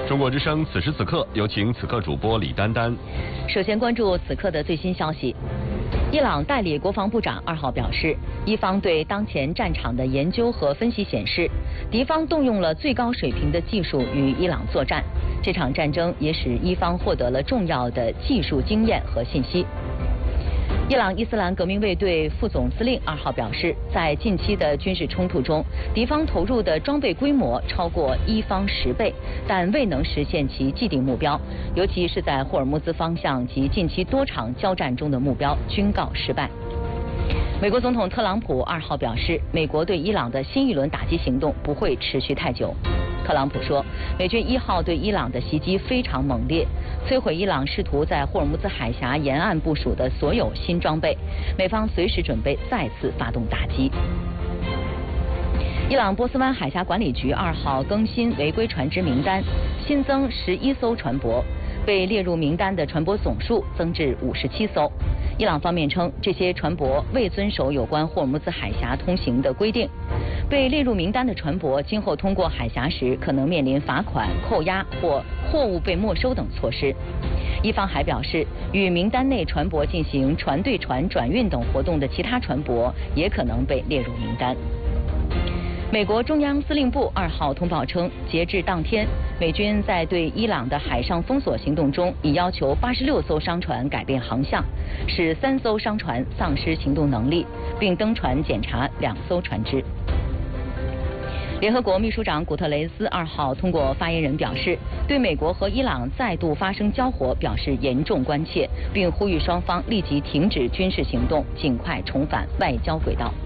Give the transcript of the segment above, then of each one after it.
中国之声此时此刻，有请此刻主播李丹丹。 首先关注此刻的最新消息。伊朗代理国防部长2号表示，伊方对当前战场的研究和分析显示，敌方动用了最高水平的技术与伊朗作战，这场战争也使伊方获得了重要的技术经验和信息。伊朗伊斯兰革命卫队副总司令2号表示，在近期的军事冲突中，敌方投入的装备规模超过伊方10倍，但未能实现其既定目标，尤其是在霍尔木兹方向及近期多场交战中的目标均告失败。美国总统特朗普2号表示，美国对伊朗的新一轮打击行动不会持续太久。特朗普说，美军1号对伊朗的袭击非常猛烈，摧毁伊朗试图在霍尔木兹海峡沿岸部署的所有新装备，美方随时准备再次发动打击。伊朗波斯湾海峡管理局2号更新违规船只名单，新增11艘船舶，被列入名单的船舶总数增至57艘。伊朗方面称，这些船舶未遵守有关霍尔木兹海峡通行的规定。被列入名单的船舶今后通过海峡时，可能面临罚款、扣押或货物被没收等措施。伊方还表示，与名单内船舶进行船对船转运等活动的其他船舶也可能被列入名单。美国中央司令部2号通报称，截至当天，美军在对伊朗的海上封锁行动中，已要求86艘商船改变航向，使3艘商船丧失行动能力，并登船检查2艘船只。联合国秘书长古特雷斯2号通过发言人表示，对美国和伊朗再度发生交火表示严重关切，并呼吁双方立即停止军事行动，尽快重返外交轨道。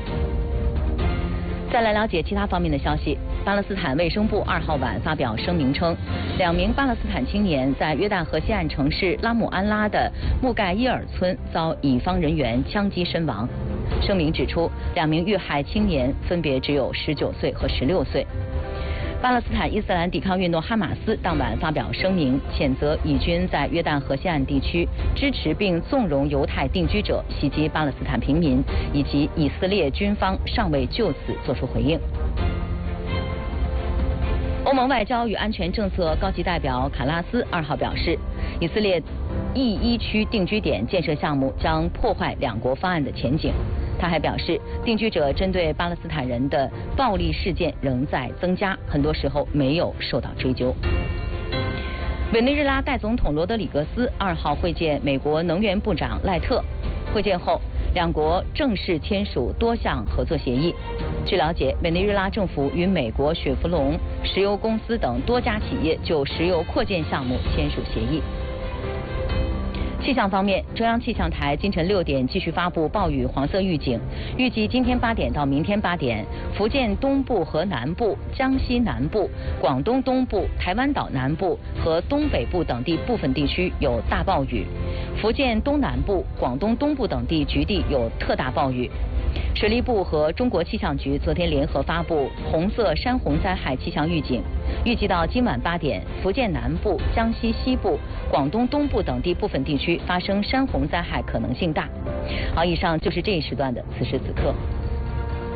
再来了解其他方面的消息。巴勒斯坦卫生部2号晚发表声明称，2名巴勒斯坦青年在约旦河西岸城市拉姆安拉的木盖伊尔村遭以方人员枪击身亡。声明指出，2名遇害青年分别只有19岁和16岁。巴勒斯坦伊斯兰抵抗运动哈马斯当晚发表声明，谴责以军在约旦河西岸地区支持并纵容犹太定居者袭击巴勒斯坦平民，以及以色列军方尚未就此作出回应。欧盟外交与安全政策高级代表卡拉斯2号表示，以色列E1区定居点建设项目将破坏2国方案的前景。他还表示，定居者针对巴勒斯坦人的暴力事件仍在增加，很多时候没有受到追究。委内瑞拉代总统罗德里格斯2号会见美国能源部长赖特，会见后2国正式签署多项合作协议。据了解，委内瑞拉政府与美国雪佛龙石油公司等多家企业就石油扩建项目签署协议。气象方面，中央气象台今晨6点继续发布暴雨黄色预警，预计今天8点到明天8点，福建东部和南部、江西南部、广东东部、台湾岛南部和东北部等地部分地区有大暴雨，福建东南部、广东东部等地局地有特大暴雨。水利部和中国气象局昨天联合发布红色山洪灾害气象预警，预计到今晚8点，福建南部、江西西部、广东东部等地部分地区发生山洪灾害可能性大。好，以上就是这一时段的此时此刻。